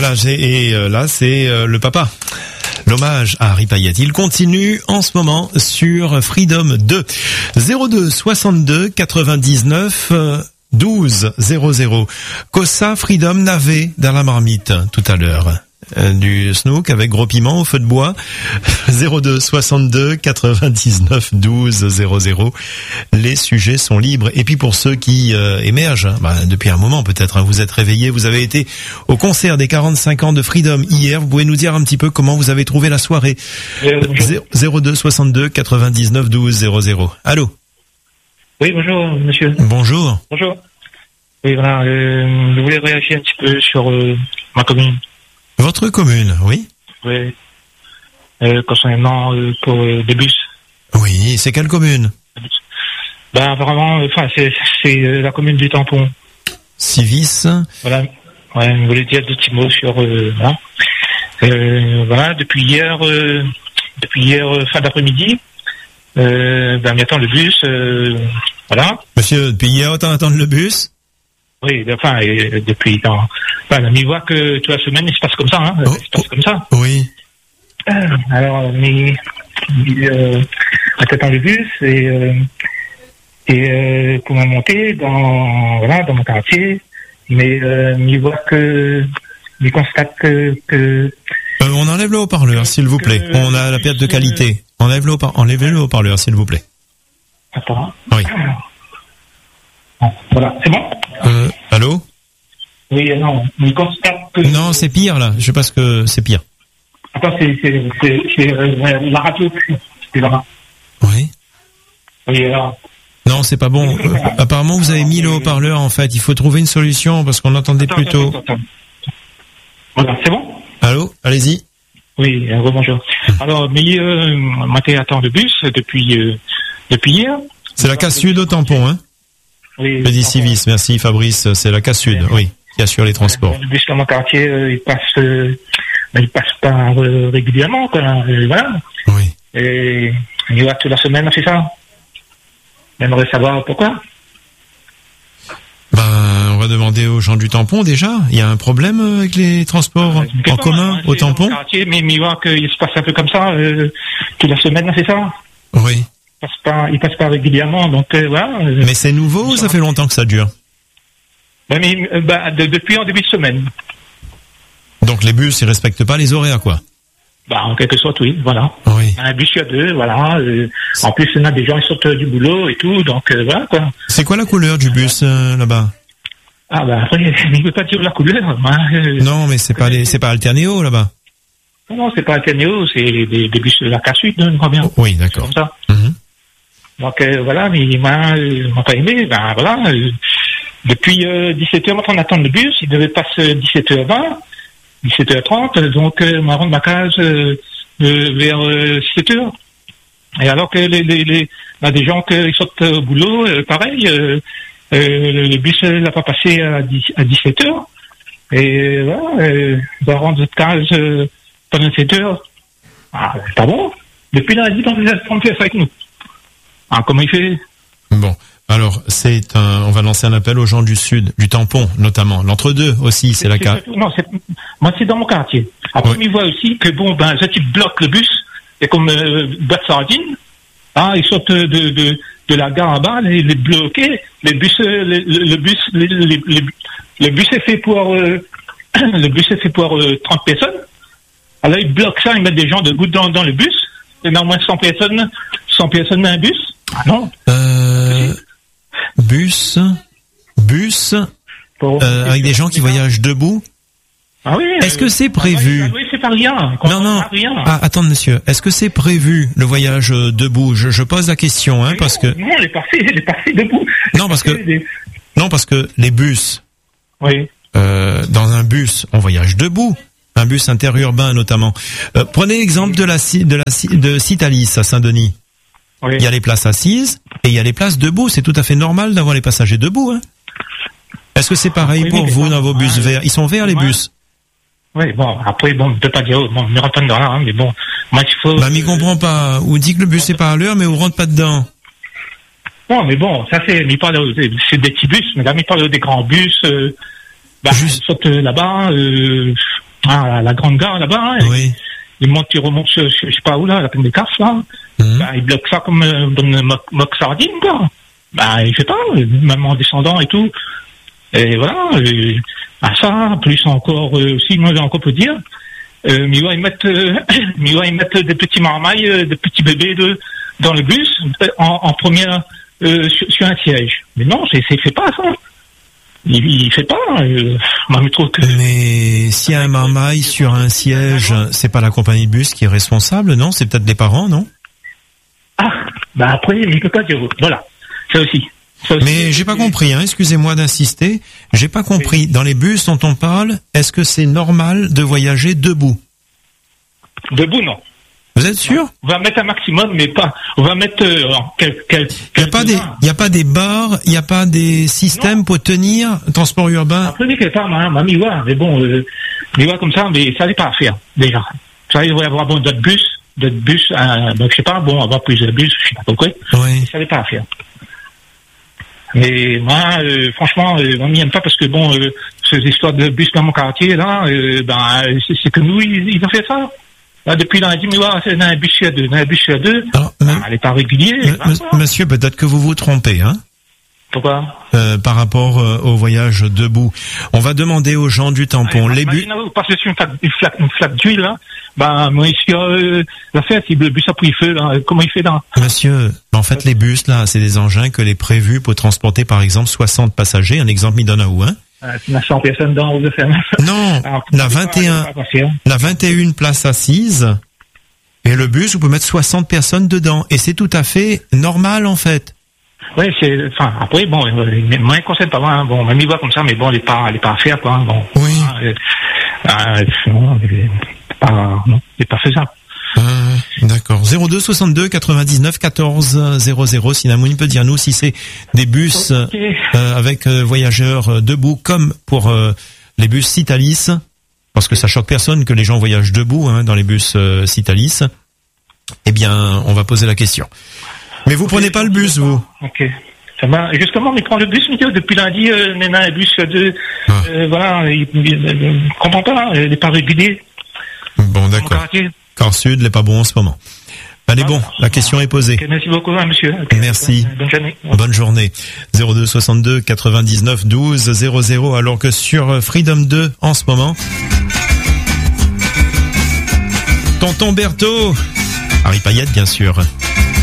Voilà, là c'est le papa. L'hommage à Harry Payet. Il continue en ce moment sur Freedom 2. 02 62 99 12 00. Kossa Freedom n'avait dans la marmite tout à l'heure. Du snook avec gros piment au feu de bois. 02 62 99 12 00. Les sujets sont libres. Et puis pour ceux qui émergent, depuis un moment peut-être, vous êtes réveillés, vous avez été au concert des 45 ans de Freedom hier. Vous pouvez nous dire un petit peu comment vous avez trouvé la soirée. 02 62 99 12 00. Allô? Oui, bonjour, monsieur. Bonjour. Bonjour. Oui, voilà, je voulais réagir un petit peu sur ma commune. Votre commune, oui? Oui. Concernant pour des bus. Oui, c'est quelle commune? Apparemment, c'est la commune du Tampon. Civis. Voilà. Ouais, je voulais dire deux petits mots sur voilà. Depuis hier fin d'après-midi, on attend le bus. Voilà. Monsieur, depuis hier, autant attendre le bus? Oui, depuis la mi-voix que toute la semaine, il se passe comme ça, il se passe comme ça. Oui. Alors, attendant le bus et pour monter dans mon quartier, mais mi-voix il constate que on enlève le haut-parleur, s'il vous plaît. On a la perte de qualité. Enlève le haut-parleur, s'il vous plaît. Attends. Oui. Voilà, c'est bon? Allô? Oui, non, il constate que... Non, c'est pire, là. Je sais pas ce que c'est pire. Attends, c'est la radio. C'est là. Oui. Oui, alors... Non, c'est pas bon. Apparemment, vous avez mis le haut-parleur, en fait. Il faut trouver une solution, parce qu'on entendait plus tôt. Attends. Voilà, c'est bon? Allô? Allez-y. Oui, bonjour. Alors, moi, attends le bus depuis hier. C'est la casse sud au tampon, hein? Oui. Je dis Civis, merci Fabrice, c'est la casse sud, oui, qui assure les transports. Le bus dans mon quartier, il passe pas régulièrement, quoi. Voilà. Oui. Et il va toute la semaine, c'est ça. J'aimerais savoir pourquoi. On va demander aux gens du tampon déjà. Il y a un problème avec les transports en commun au tampon. Quartier, mais il voit qu'il se passe un peu comme ça toute la semaine, c'est ça. Oui. Il passe pas régulièrement, donc voilà. Mais c'est nouveau ou ça fait longtemps que ça dure? Depuis en début de semaine. Donc les bus, ils respectent pas les horaires, quoi. En quelque sorte, oui, voilà. Oui. Un bus sur deux, voilà. En plus, il y en a des gens qui sortent du boulot et tout, donc voilà, quoi. C'est quoi la couleur du bus là-bas? Après, il ne veut pas dire la couleur. Non, mais c'est pas Alternéo là-bas. Non, c'est pas Alternéo, c'est des bus de la casse sud, je crois bien. Oui, d'accord. C'est comme ça. Donc voilà, mais il m'a pas aimé, voilà. Depuis 17h, on attend le bus, il devait passer 17h20, 17h30, donc on rentre ma case vers 17h. Et alors que il y a des gens qui sortent au boulot, pareil, le bus n'a pas passé à 17h. Et voilà, on va rendre notre case pendant 7h. Pas bon. Depuis lundi, on fait ça avec nous. Comment il fait? Bon, alors on va lancer un appel aux gens du sud, du tampon notamment, l'entre-deux aussi, c'est la carte. Non, moi c'est dans mon quartier. Après, il voit aussi que ce type bloque le bus, c'est comme boîte de sardines. Ils sortent de la gare en bas, les bloqués. Le bus est fait pour 30 personnes. Alors ils bloquent ça, ils mettent des gens debout dans le bus. Il y a au moins 100 personnes dans un bus. Non. Bus, avec des gens qui voyagent debout. Oui. Est-ce que c'est prévu? Oui, c'est pas rien. Non. Rien. Attendez, monsieur. Est-ce que c'est prévu le voyage debout? Je pose la question, parce que. Non, il est passé debout. Non, parce que les bus. Oui. Dans un bus, on voyage debout. Un bus interurbain notamment. Prenez l'exemple de Citalis à Saint-Denis. Oui. Il y a les places assises et il y a les places debout. C'est tout à fait normal d'avoir les passagers debout. Est-ce que c'est pareil pour vous dans vos bus verts? Ils sont verts les bus? Oui, bon, après, on ne peut pas dire, on ne rentre pas dedans, mais bon, moi, il faut... mais il comprend pas. On dit que le bus n'est pas à l'heure, mais on rentre pas dedans. Non, mais bon, ça c'est des petits bus, mais là, il parle des grands bus, ils sortent là-bas, la grande gare là-bas. Hein, Oui. Il monte, il remonte, je sais pas où là, la peine des cartes là. Bah, il bloque ça comme une moque sardine, quoi. Bah, il fait pas, même en descendant et tout. Et voilà, ça, plus encore, aussi, moi j'ai encore peu dire. Mais ils mettent des petits marmailles, des petits bébés dans le bus, en première, sur un siège. Mais non, c'est fait pas ça. Il fait pas. Moi, je trouve que. Mais s'il y a un marmaille sur un siège, c'est pas la compagnie de bus qui est responsable, non? C'est peut-être les parents, non? Ah, bah après, il peut pas dire. Voilà, ça aussi. Mais j'ai pas compris, hein, excusez-moi d'insister. J'ai pas compris. Dans les bus dont on parle, est-ce que c'est normal de voyager debout? Debout, non. Vous êtes sûr? On va mettre un maximum, mais pas. On va mettre Il y a pas des bars, il y a pas des systèmes pour tenir transport urbain. Après, quelque part, mamie, ouais, mais bon, comme ça, mais ça n'est pas à faire déjà. Ça, il va y avoir d'autres bus, je sais pas, bon, avoir plus de bus, je sais pas pourquoi. Oui. Ça n'est pas à faire. Mais moi, franchement, mamie n'aime pas parce que bon, ces histoires de bus dans mon quartier là, c'est que nous, ils ont fait ça. Là, depuis là, on a dit, mais ouais, c'est un bus à deux. Alors, elle est pas régulière. Monsieur, peut-être que vous vous trompez, hein? Pourquoi? Par rapport au voyage debout. On va demander aux gens du tampon. Les bus. Vous passez sur une flaque d'huile, là. Moi, ici, l'affaire, si le bus a pris feu, là, comment il fait là? Monsieur, en fait, les bus, là, c'est des engins que les prévus pour transporter, par exemple, 60 passagers. Un exemple, m'y donne à où, hein? 900 personnes dans le fer. Non, la 21 places assises. Et le bus, vous pouvez mettre 60 personnes dedans. Et c'est tout à fait normal, en fait. Oui, après, bon, moi, il concerne pas, hein. Bon, mamie voit comme ça, mais bon, elle est pas à faire, quoi, hein. Bon. Oui. Non, c'est pas faisable. D'accord. 02 62 99 14 00. Si Namouni peut dire nous si c'est des bus avec voyageurs debout comme pour les bus Citalis, parce que ça choque personne que les gens voyagent debout dans les bus Citalis. Eh bien, on va poser la question. Mais vous prenez pas le bus, vous? Ok. Ça va. Justement, on prend le bus, depuis lundi, un bus de, voilà, il comprend pas, il n'est pas régulier. Bon, d'accord. Corps Sud n'est pas bon en ce moment. Allez, bon, la question est posée. Okay, merci beaucoup, monsieur. Okay, merci. Bonne journée. Bonne journée. 02 62 99 12 00, alors que sur Freedom 2, en ce moment, Tonton Berthaud, Harry Payette, bien sûr.